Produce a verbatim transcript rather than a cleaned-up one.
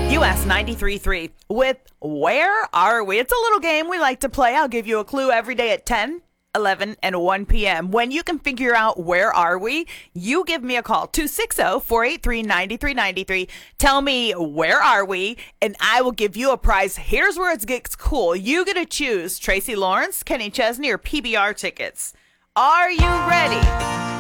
U S ninety-three point three with Where Are We? It's a little game we like to play. I'll give you a clue every day at ten, eleven, and one p.m. When you can figure out where are we, you give me a call, two six zero, four eight three, nine three nine three. Tell me, where are we? And I will give you a prize. Here's where it gets cool. You get to choose Tracy Lawrence, Kenny Chesney, or P B R tickets. Are you ready?